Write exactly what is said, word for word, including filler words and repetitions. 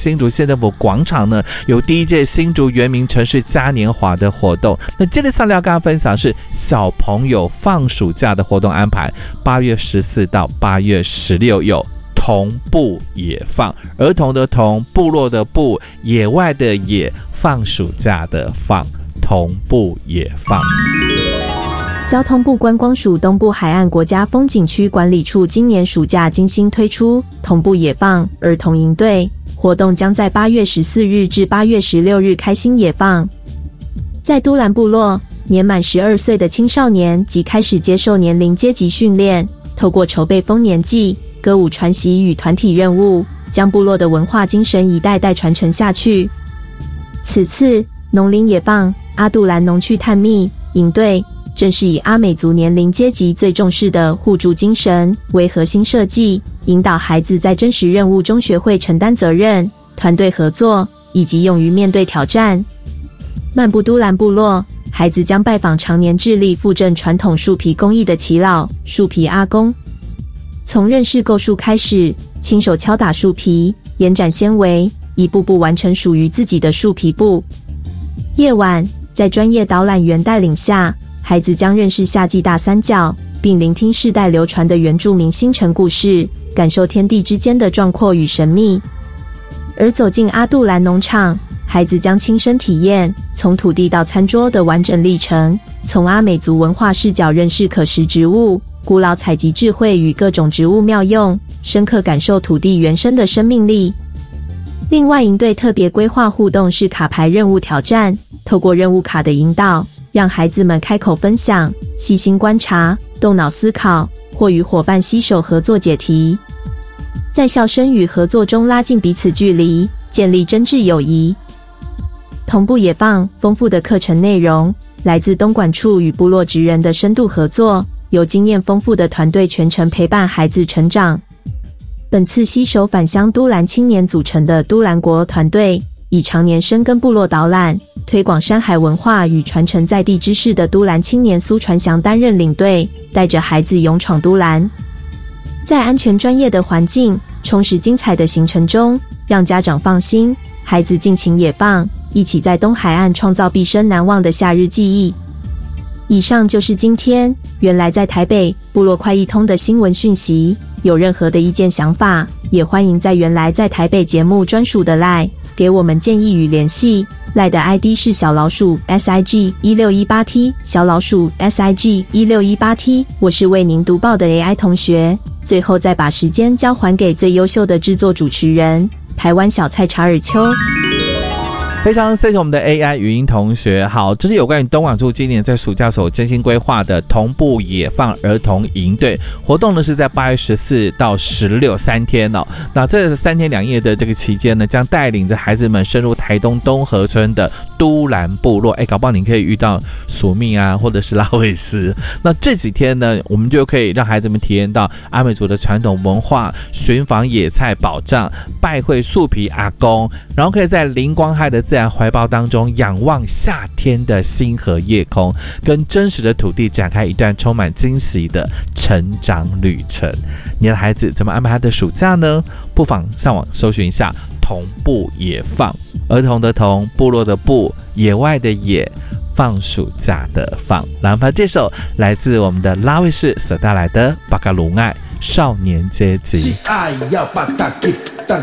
新竹县政府广场呢，有第一届新竹原民城市嘉年华的活动。那接着上来要跟大家分享是小朋友放暑假的活动安排，八月十四到八月十六有童部野放，儿童的童，部落的部，野外的野，放暑假的放，童部野放。 交通部观光署东部海岸国家风景区管理处今年暑假精心推出童部野放儿童营队活动，将在八月十四日至八月十六日开心野放。在都兰部落，年满十二岁的青少年即开始接受年龄阶级训练，透过筹备丰年祭、歌舞传习与团体任务，将部落的文化精神一代代传承下去。此次农林野放阿杜兰农趣探秘营队正是以阿美族年龄阶级最重视的互助精神为核心设计，引导孩子在真实任务中学会承担责任、团队合作以及勇于面对挑战。漫步都兰部落，孩子将拜访常年致力复振传统树皮工艺的耆老树皮阿公，从认识构树开始，亲手敲打树皮，延展纤维，一步步完成属于自己的树皮布。夜晚，在专业导览员带领下，孩子将认识夏季大三角，并聆听世代流传的原住民星辰故事，感受天地之间的壮阔与神秘。而走进阿杜兰农场，孩子将亲身体验从土地到餐桌的完整历程，从阿美族文化视角认识可食植物、古老采集智慧与各种植物妙用，深刻感受土地原生的生命力。另外，营队特别规划互动式卡牌任务挑战，透过任务卡的引导，让孩子们开口分享、细心观察、动脑思考，或与伙伴携手合作解题，在笑声与合作中拉近彼此距离，建立真挚友谊。同步野放丰富的课程内容，来自东莞处与部落职人的深度合作，由经验丰富的团队全程陪伴孩子成长。本次携手返乡都兰青年组成的都兰国团队，以常年深耕部落导览、推广山海文化与传承在地知识的都兰青年苏传祥担任领队，带着孩子勇闯都兰，在安全专业的环境、充实精彩的行程中，让家长放心，孩子尽情野放，一起在东海岸创造毕生难忘的夏日记忆。以上就是今天原来在台北部落快易通的新闻讯息，有任何的意见想法，也欢迎在原来在台北节目专属的 LINE 给我们建议与联系。 LINE 的 I D 是小老鼠 S I G 一六一八 T 小老鼠 S I G 一六一八 T。 我是为您读报的 A I 同学，最后再把时间交还给最优秀的制作主持人台湾小菜查尔丘。 非常谢谢我们的 A I 语音同学。好，这是有关于东莞处今年在暑假所精心规划的同步野放儿童营队活动呢，是在八月十四到十六三天哦。那这三天两夜的这个期间呢，将带领着孩子们深入台东东河村的都兰部落。哎，搞不好你可以遇到索命啊，或者是拉卫斯。那这几天呢，我们就可以让孩子们体验到阿美族的传统文化，寻访野菜宝藏，拜会树皮阿公，然后可以在林光害的自然怀抱当中仰望夏天的星河夜空，跟真实的土地展开一段充满惊喜的成长旅程。你的孩子怎么安排他的暑假呢？不妨上网搜寻一下同步野放，儿童的童，部落的部，野外的野，放暑假的放。来，我们这首来自我们的拉卫士所带来的巴嘎鲁爱少年阶级。